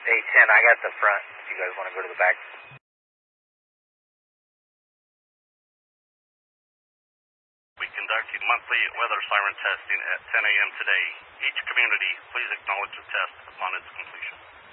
A10, I got the front if you guys want to go to the back. We conducted monthly weather siren testing at 10 a.m. today. Each community, please acknowledge the test upon its completion.